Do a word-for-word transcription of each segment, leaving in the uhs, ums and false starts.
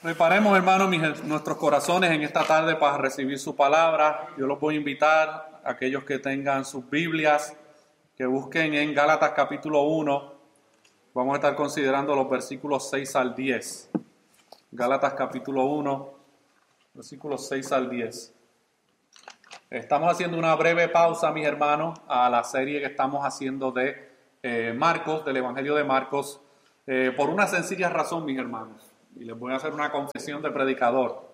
Preparemos, hermanos, mis- nuestros corazones en esta tarde para recibir su palabra. Yo los voy a invitar a aquellos que tengan sus Biblias, que busquen en Gálatas capítulo uno. Vamos a estar considerando los versículos seis al diez. Gálatas capítulo uno, versículos seis al diez. Estamos haciendo una breve pausa, mis hermanos, a la serie que estamos haciendo de eh, Marcos, del Evangelio de Marcos, eh, por una sencilla razón, mis hermanos. Y les voy a hacer una confesión de predicador.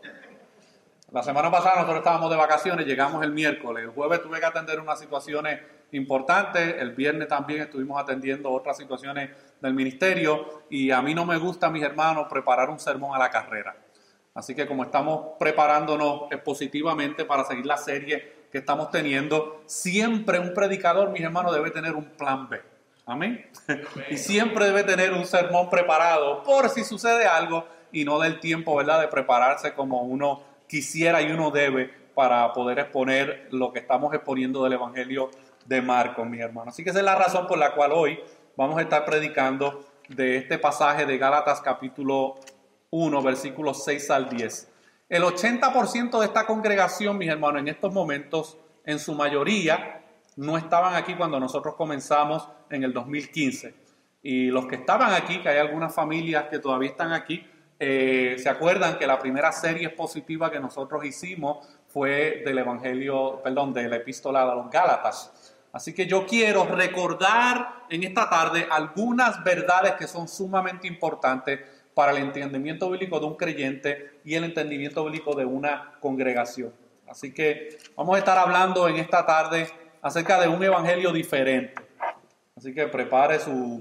La semana pasada nosotros estábamos de vacaciones, llegamos el miércoles. El jueves tuve que atender unas situaciones importantes. El viernes también estuvimos atendiendo otras situaciones del ministerio. Y a mí no me gusta, mis hermanos, preparar un sermón a la carrera. Así que como estamos preparándonos expositivamente para seguir la serie que estamos teniendo, siempre un predicador, mis hermanos, debe tener un plan B. Amén. Y siempre debe tener un sermón preparado por si sucede algo y no del tiempo, ¿verdad?, de prepararse como uno quisiera y uno debe para poder exponer lo que estamos exponiendo del Evangelio de Marcos, mis hermanos. Así que esa es la razón por la cual hoy vamos a estar predicando de este pasaje de Gálatas capítulo uno, versículos seis al diez. El ochenta por ciento de esta congregación, mis hermanos, en estos momentos, en su mayoría, no estaban aquí cuando nosotros comenzamos en el dos mil quince. Y los que estaban aquí, que hay algunas familias que todavía están aquí, eh, se acuerdan que la primera serie expositiva que nosotros hicimos fue del Evangelio, perdón, de la Epístola de los Gálatas. Así que yo quiero recordar en esta tarde algunas verdades que son sumamente importantes para el entendimiento bíblico de un creyente y el entendimiento bíblico de una congregación. Así que vamos a estar hablando en esta tarde acerca de un evangelio diferente. Así que prepare su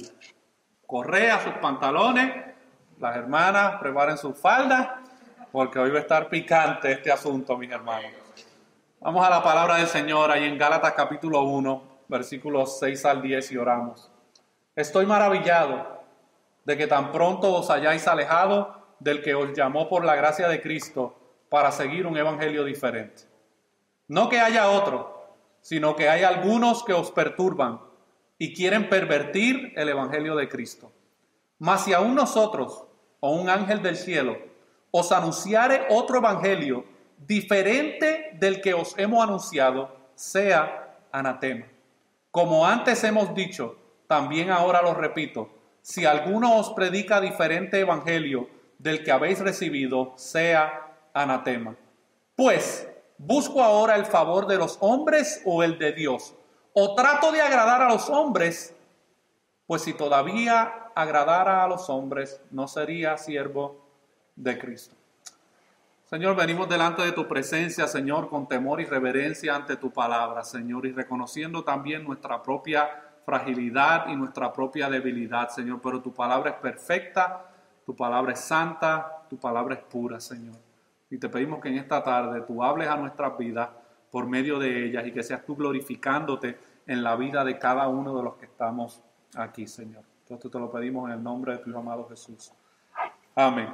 correa, sus pantalones, las hermanas preparen sus faldas, porque hoy va a estar picante este asunto, mis hermanos. Vamos a la palabra del Señor ahí en Gálatas capítulo uno, versículos seis al diez, y oramos. Estoy maravillado de que tan pronto os hayáis alejado del que os llamó por la gracia de Cristo para seguir un evangelio diferente. No que haya otro, sino que hay algunos que os perturban y quieren pervertir el evangelio de Cristo. Mas si aún nosotros, o un ángel del cielo, os anunciare otro evangelio diferente del que os hemos anunciado, sea anatema. Como antes hemos dicho, también ahora lo repito, si alguno os predica diferente evangelio del que habéis recibido, sea anatema. Pues, ¿busco ahora el favor de los hombres o el de Dios? ¿O trato de agradar a los hombres? Pues si todavía agradara a los hombres, no sería siervo de Cristo. Señor, venimos delante de tu presencia, Señor, con temor y reverencia ante tu palabra, Señor, y reconociendo también nuestra propia fragilidad y nuestra propia debilidad, Señor. Pero tu palabra es perfecta, tu palabra es santa, tu palabra es pura, Señor. Y te pedimos que en esta tarde tú hables a nuestras vidas por medio de ellas y que seas tú glorificándote en la vida de cada uno de los que estamos aquí, Señor. Esto te lo pedimos en el nombre de tu amado Jesús. Amén.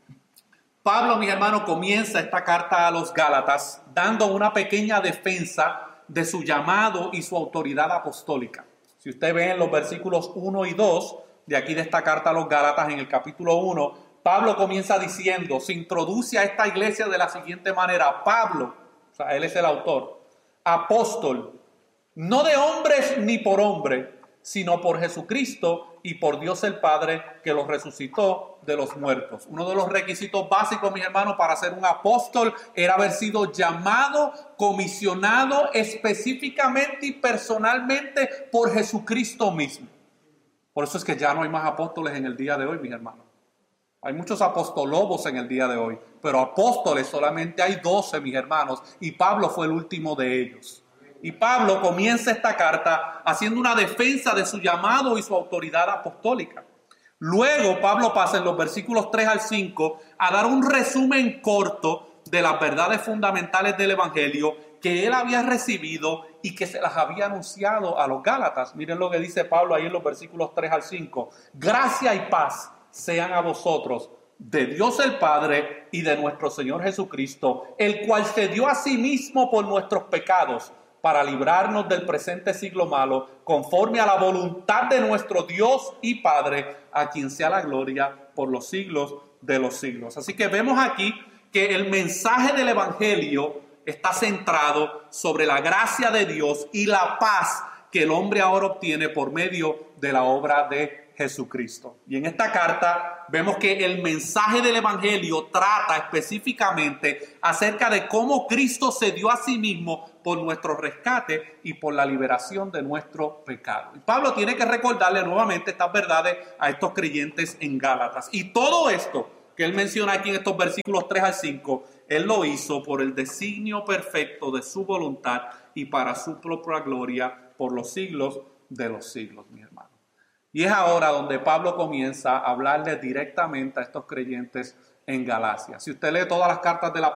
Pablo, mis hermanos, comienza esta carta a los Gálatas dando una pequeña defensa de su llamado y su autoridad apostólica. Si usted ve en los versículos uno y dos de aquí de esta carta a los Gálatas, en el capítulo uno, Pablo comienza diciendo, se introduce a esta iglesia de la siguiente manera: Pablo, o sea, él es el autor, apóstol, no de hombres ni por hombre, sino por Jesucristo y por Dios el Padre, que los resucitó de los muertos. Uno de los requisitos básicos, mis hermanos, para ser un apóstol era haber sido llamado, comisionado específicamente y personalmente por Jesucristo mismo. Por eso es que ya no hay más apóstoles en el día de hoy, mis hermanos. Hay muchos apostolobos en el día de hoy, pero apóstoles solamente hay doce, mis hermanos, y Pablo fue el último de ellos. Y Pablo comienza esta carta haciendo una defensa de su llamado y su autoridad apostólica. Luego Pablo pasa en los versículos tres al cinco a dar un resumen corto de las verdades fundamentales del Evangelio que él había recibido y que se las había anunciado a los Gálatas. Miren lo que dice Pablo ahí en los versículos tres al cinco. Gracia y paz sean a vosotros de Dios el Padre y de nuestro Señor Jesucristo, el cual se dio a sí mismo por nuestros pecados, para librarnos del presente siglo malo, conforme a la voluntad de nuestro Dios y Padre, a quien sea la gloria por los siglos de los siglos. Así que vemos aquí que el mensaje del Evangelio está centrado sobre la gracia de Dios y la paz que el hombre ahora obtiene por medio de la obra de Jesucristo. Y en esta carta vemos que el mensaje del Evangelio trata específicamente acerca de cómo Cristo se dio a sí mismo por nuestro rescate y por la liberación de nuestro pecado. Y Pablo tiene que recordarle nuevamente estas verdades a estos creyentes en Gálatas. Y todo esto que él menciona aquí en estos versículos tres al cinco, él lo hizo por el designio perfecto de su voluntad y para su propia gloria por los siglos de los siglos, mi hermano. Y es ahora donde Pablo comienza a hablarle directamente a estos creyentes en Galacia. Si usted lee todas las cartas de la